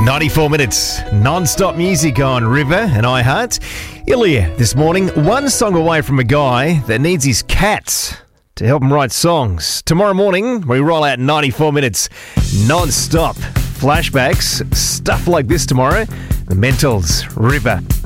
94 minutes non-stop music on River and iHeart. Ilya this morning, one song away from a guy that needs his cats to help him write songs. Tomorrow morning, we roll out 94 minutes non-stop flashbacks, stuff like this tomorrow. The Mentals, River.